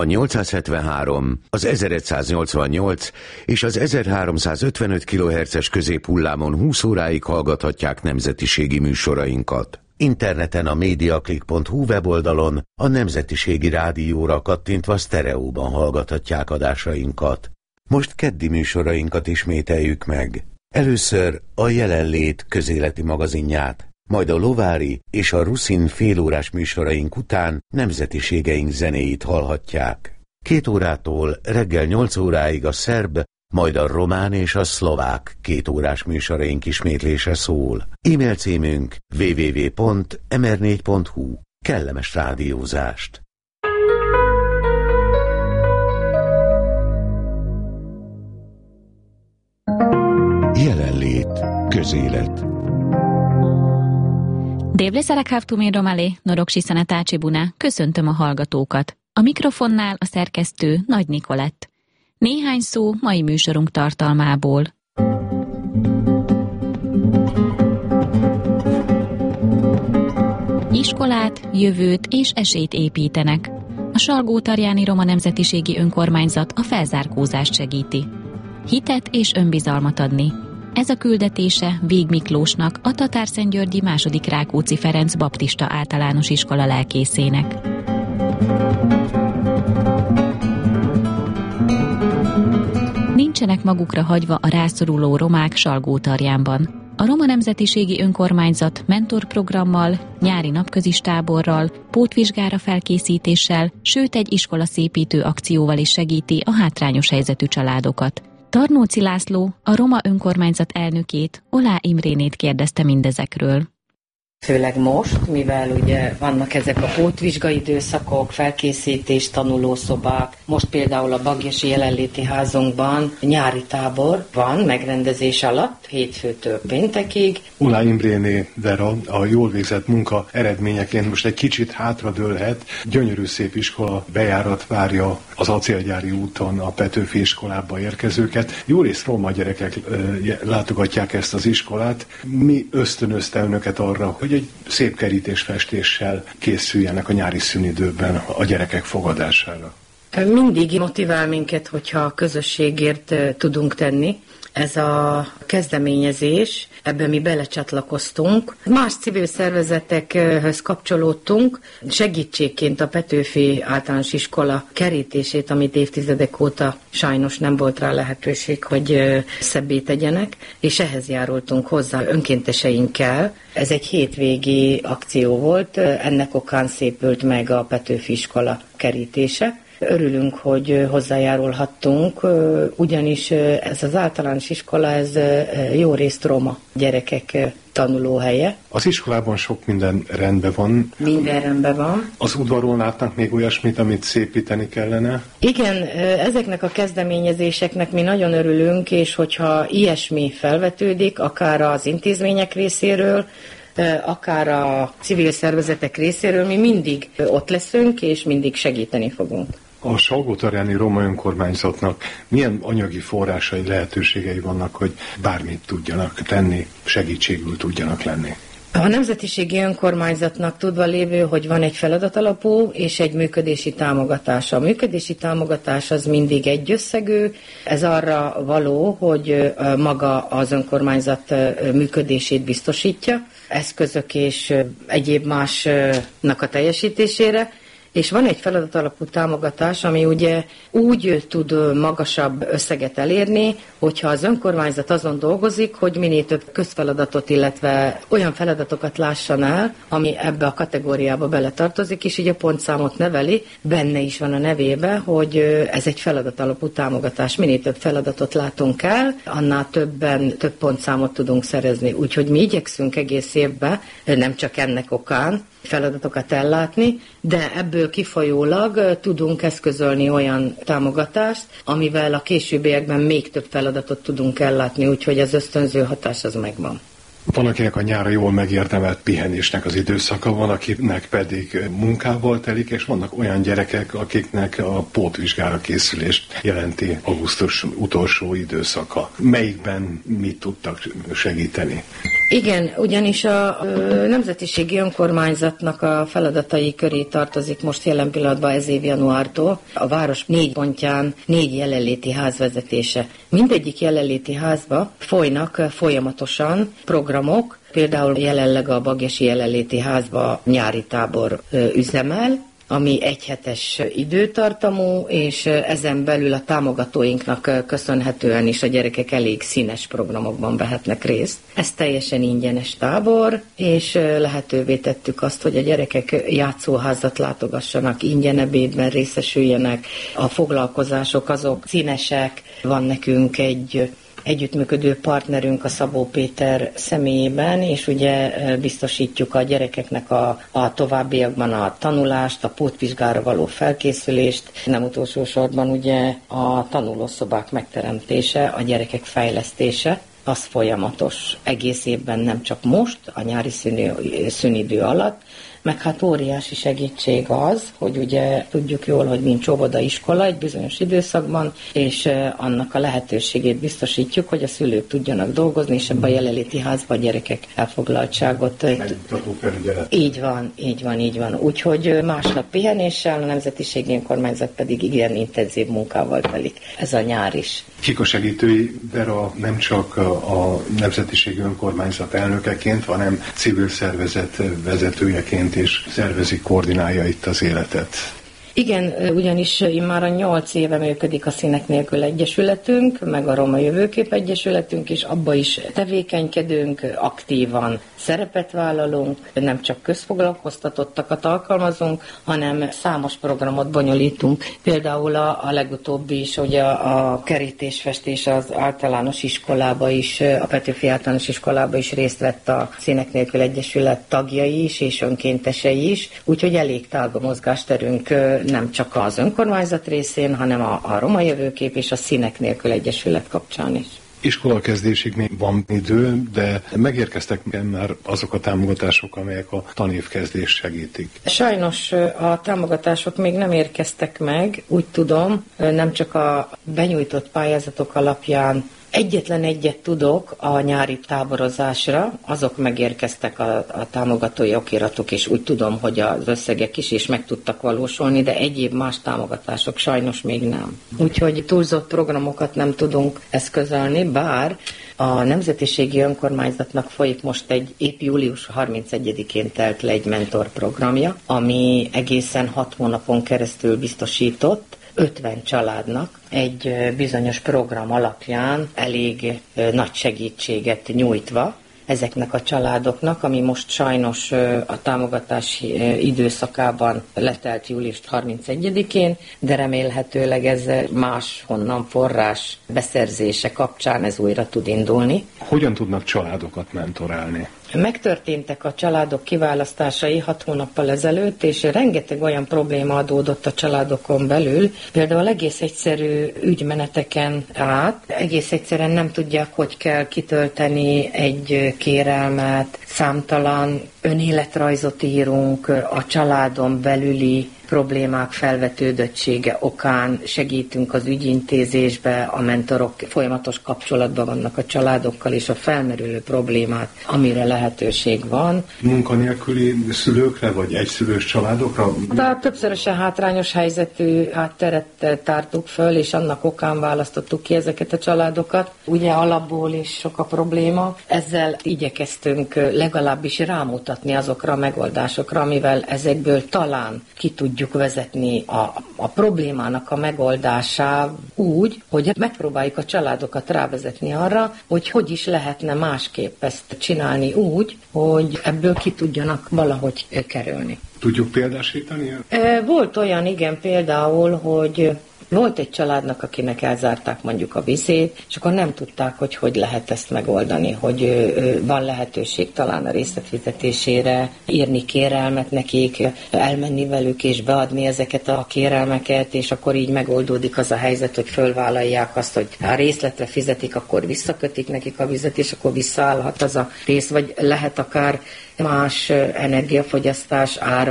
A 873, az 1188 és az 1355 kHz-es középhullámon 20 óráig hallgathatják nemzetiségi műsorainkat. Interneten a mediaclick.hu weboldalon a Nemzetiségi Rádióra kattintva sztereóban hallgathatják adásainkat. Most keddi műsorainkat ismételjük meg. Először a Jelenlét közéleti magazinját, majd a Lovári és a Ruszin félórás műsoraink után nemzetiségeink zenéit hallhatják. 2 órától reggel 8 óráig a szerb, majd a román és a szlovák 2 órás műsoraink ismétlése szól. E-mail címünk www.mr4.hu. Kellemes rádiózást! Jelenlét közélet. Dévlészerek hávtumén romalé, Noroksi Szanetácsi Buna, köszöntöm a hallgatókat. A mikrofonnál a szerkesztő Nagy Nikolett. Néhány szó mai műsorunk tartalmából. Iskolát, jövőt és esélyt építenek. A Salgótarjáni Roma Nemzetiségi Önkormányzat a felzárkózást segíti. Hitet és önbizalmat adni. Ez a küldetése Vég Miklósnak, a Tatárszentgyörgyi II. Rákóczi Ferenc Baptista Általános Iskola lelkészének. Nincsenek magukra hagyva a rászoruló romák Salgótarjánban. A Roma Nemzetiségi Önkormányzat mentorprogrammal, nyári napközistáborral, pótvizsgára felkészítéssel, sőt egy iskolaszépítő akcióval is segíti a hátrányos helyzetű családokat. Tarnóci László, a Roma Önkormányzat elnökét, Olá Imrénét kérdezte mindezekről. Főleg most, mivel ugye vannak ezek a pótvizsgai időszakok, felkészítés, tanulószobák. Most például a Bagyasi Jelenléti Házunkban nyári tábor van megrendezés alatt, hétfőtől péntekig. Olá Imréné Vera a jól végzett munka eredményeként most egy kicsit hátradőlhet. Gyönyörű szép iskola bejárat várja az Acélgyári úton a Petőfi iskolába érkezőket. Jórészt roma gyerekek látogatják ezt az iskolát. Mi ösztönözte önöket arra, hogy egy szép kerítésfestéssel készüljenek a nyári szünidőben a gyerekek fogadására? Mindig motivál minket, hogyha a közösségért tudunk tenni. Ez a kezdeményezés, ebben mi belecsatlakoztunk. Más civil szervezetekhöz kapcsolódtunk, segítségként a Petőfi Általános Iskola kerítését, amit évtizedek óta sajnos nem volt rá lehetőség, hogy szebbé tegyenek, és ehhez járultunk hozzá önkénteseinkkel. Ez egy hétvégi akció volt, ennek okán szépült meg a Petőfi Iskola kerítése. Örülünk, hogy hozzájárulhattunk, ugyanis ez az általános iskola, ez jó részt roma gyerekek tanulóhelye. Az iskolában sok minden rendben van. Minden rendben van. Az udvaron látnak még olyasmit, amit szépíteni kellene? Igen, ezeknek a kezdeményezéseknek mi nagyon örülünk, és hogyha ilyesmi felvetődik, akár az intézmények részéről, akár a civil szervezetek részéről, mi mindig ott leszünk, és mindig segíteni fogunk. A Salgótarjáni Roma Önkormányzatnak milyen anyagi forrásai, lehetőségei vannak, hogy bármit tudjanak tenni, segítségül tudjanak lenni? A Nemzetiségi Önkormányzatnak tudva lévő, hogy van egy feladatalapú és egy működési támogatása. A működési támogatás az mindig egy összegű, ez arra való, hogy maga az önkormányzat működését biztosítja, eszközök és egyéb másnak a teljesítésére, és van egy feladatalapú támogatás, ami ugye úgy tud magasabb összeget elérni, hogyha az önkormányzat azon dolgozik, hogy minél több közfeladatot, illetve olyan feladatokat lássan el, ami ebbe a kategóriába beletartozik, és így a pontszámot neveli, benne is van a nevébe, hogy ez egy feladatalapú támogatás. Minél több feladatot látunk el, annál több pontszámot tudunk szerezni. Úgyhogy mi igyekszünk egész évben, nem csak ennek okán, feladatokat ellátni, de ebből kifolyólag tudunk eszközölni olyan támogatást, amivel a későbbiekben még több feladatot tudunk ellátni, úgyhogy az ösztönző hatás az megvan. Van, akinek a nyára jól megérdemelt pihenésnek az időszaka, van, akinek pedig munkával telik, és vannak olyan gyerekek, akiknek a pótvizsgára készülést jelenti augusztus utolsó időszaka. Melyikben mit tudtak segíteni? Igen, ugyanis a Nemzetiségi Önkormányzatnak a feladatai köré tartozik most jelen pillanatban ez év januártól a város 4 pontján 4 jelenléti ház vezetése. Mindegyik jelenléti házba folynak folyamatosan programok, például jelenleg a Bagyesi jelenléti házba nyári tábor üzemel, ami egyhetes időtartamú, és ezen belül a támogatóinknak köszönhetően is a gyerekek elég színes programokban vehetnek részt. Ez teljesen ingyenes tábor, és lehetővé tettük azt, hogy a gyerekek játszóházat látogassanak, ingyen ebédben részesüljenek. A foglalkozások azok színesek, van nekünk egy együttműködő partnerünk a Szabó Péter személyében, és ugye biztosítjuk a gyerekeknek a továbbiakban a tanulást, a pótvizsgára való felkészülést, nem utolsó sorban ugye a tanulószobák megteremtése, a gyerekek fejlesztése, az folyamatos egész évben, nem csak most, a nyári szünidő alatt, meg hát óriási segítség az, hogy ugye tudjuk jól, hogy nincs óvodaiskola egy bizonyos időszakban, és annak a lehetőségét biztosítjuk, hogy a szülők tudjanak dolgozni, és ebben a jelenléti házban a gyerekek elfoglaltságot. Így van. Úgyhogy másnap pihenéssel, a Nemzetiségi Önkormányzat pedig igen intenzív munkával telik. Ez a nyár is. Kik a segítői? Vera nem csak a Nemzetiségi Önkormányzat elnökeként, hanem civil szervezet vezetőjeként és szervezi, koordinálja itt az életet. Igen, ugyanis immár a 8 éve működik a Színek Nélkül Egyesületünk, meg a Roma Jövőkép Egyesületünk, és abba is tevékenykedünk, aktívan szerepet vállalunk, nem csak közfoglalkoztatottakat alkalmazunk, hanem számos programot bonyolítunk. Például a legutóbbi is, ugye a kerítésfestés az általános iskolába is, a Petőfi általános iskolába is részt vett a Színek Nélkül Egyesület tagjai is, és önkéntesei is, úgyhogy elég tág a mozgásterünk, nem csak az önkormányzat részén, hanem a Roma Jövőkép és a Színek Nélkül Egyesület kapcsán is. Iskolakezdésig még van idő, de megérkeztek már azok a támogatások, amelyek a tanévkezdést segítik. Sajnos a támogatások még nem érkeztek meg, úgy tudom, nem csak a benyújtott pályázatok alapján. Egyetlen egyet tudok a nyári táborozásra, azok megérkeztek a támogatói okiratok, és úgy tudom, hogy az összegek is meg tudtak valósulni, de egyéb más támogatások sajnos még nem. Úgyhogy túlzott programokat nem tudunk eszközölni, bár a Nemzetiségi Önkormányzatnak folyik most épp július 31-én telt le egy mentorprogramja, ami egészen 6 hónapon keresztül biztosított 50 családnak egy bizonyos program alapján elég nagy segítséget nyújtva ezeknek a családoknak, ami most sajnos a támogatási időszakában letelt július 31-én, de remélhetőleg ez máshonnan forrás beszerzése kapcsán ez újra tud indulni. Hogyan tudnak családokat mentorálni? Megtörténtek a családok kiválasztásai 6 hónappal ezelőtt, és rengeteg olyan probléma adódott a családokon belül, például egész egyszerű ügymeneteken át, egész egyszerűen nem tudják, hogy kell kitölteni egy kérelmet, számtalan önéletrajzot írunk, a családon belüli problémák felvetődöttsége okán segítünk az ügyintézésbe, a mentorok folyamatos kapcsolatban vannak a családokkal, és a felmerülő problémát, amire lehetőség van. Munkanélküli szülőkre, vagy egyszülős családokra? De többszörösen hátrányos helyzetű hátteret tártuk föl, és annak okán választottuk ki ezeket a családokat. Ugye alapból is sok a probléma. Ezzel igyekeztünk legalábbis rámutatni azokra a megoldásokra, amivel ezekből talán ki tudjuk vezetni a problémának a megoldásá úgy, hogy megpróbáljuk a családokat rávezetni arra, hogy is lehetne másképp ezt csinálni úgy, hogy ebből ki tudjanak valahogy kerülni. Tudjuk példásítani? Volt olyan, igen, például, hogy volt egy családnak, akinek elzárták mondjuk a vizét, és akkor nem tudták, hogy lehet ezt megoldani, hogy van lehetőség talán a részletfizetésére, írni kérelmet nekik, elmenni velük és beadni ezeket a kérelmeket, és akkor így megoldódik az a helyzet, hogy fölvállalják azt, hogy ha részletre fizetik, akkor visszakötik nekik a vizet, és akkor visszaállhat az a rész, vagy lehet akár más energiafogyasztás, áram,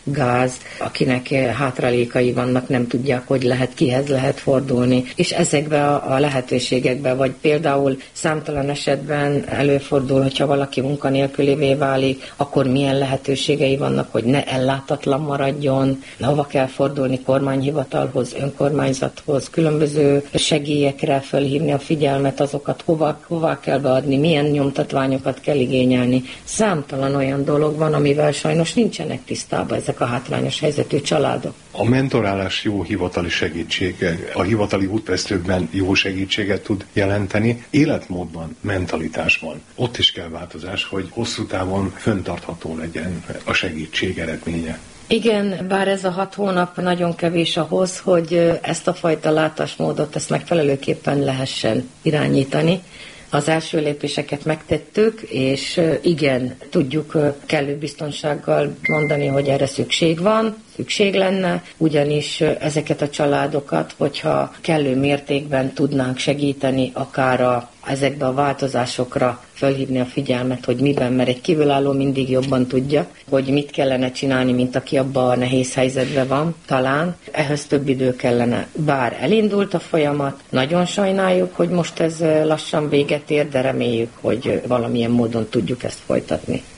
gáz, akinek hátralékai vannak, nem tudják, hogy lehet, kihez lehet fordulni. És ezekbe a lehetőségekbe, vagy például számtalan esetben előfordul, hogyha valaki munkanélkülivé válik, akkor milyen lehetőségei vannak, hogy ne ellátatlan maradjon, hova kell fordulni, kormányhivatalhoz, önkormányzathoz, különböző segélyekre felhívni a figyelmet, azokat hova kell beadni, milyen nyomtatványokat kell igényelni. Számtalan olyan dolog van, amivel sajnos nincsenek tisztában ezek a hátrányos helyzetű családok. A mentorálás jó hivatali segítsége, a hivatali útvesztőkben jó segítséget tud jelenteni, életmódban, mentalitásban. Ott is kell változás, hogy hosszú távon fenntartható legyen a segítség eredménye. Igen, bár ez a 6 hónap nagyon kevés ahhoz, hogy ezt a fajta látásmódot ezt megfelelőképpen lehessen irányítani. Az első lépéseket megtettük, és igen, tudjuk kellő biztonsággal mondani, hogy erre szükség lenne, ugyanis ezeket a családokat, hogyha kellő mértékben tudnánk segíteni, akár ezekbe a változásokra felhívni a figyelmet, hogy miben, mert egy kívülálló mindig jobban tudja, hogy mit kellene csinálni, mint aki abban a nehéz helyzetben van, talán. Ehhez több idő kellene. Bár elindult a folyamat, nagyon sajnáljuk, hogy most ez lassan véget ér, de reméljük, hogy valamilyen módon tudjuk ezt folytatni.